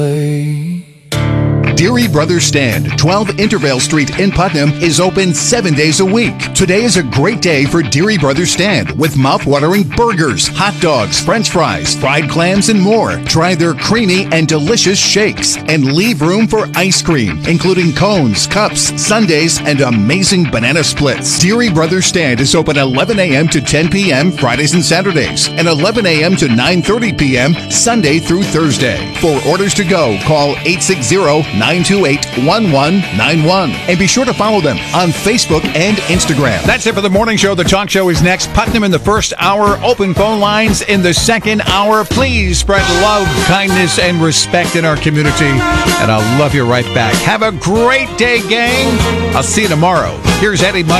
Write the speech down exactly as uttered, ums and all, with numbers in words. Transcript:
Deary Brothers Stand, twelve Intervale Street in Putnam, is open seven days a week. Today is a great day for Deary Brothers Stand with mouth-watering burgers, hot dogs, french fries, fried clams, and more. Try their creamy and delicious shakes and leave room for ice cream, including cones, cups, sundaes, and amazing banana splits. Deary Brothers Stand is open eleven a.m. to ten p.m. Fridays and Saturdays and eleven a.m. to nine thirty p.m. Sunday through Thursday. For orders to go, call eight six zero, nine two eight, one one nine one. And be sure to follow them on Facebook and Instagram. That's it for the morning show. The talk show is next. Putnam in the first hour. Open phone lines in the second hour. Please spread love, kindness, and respect in our community. And I'll love you right back. Have a great day, gang. I'll see you tomorrow. Here's Eddie Money.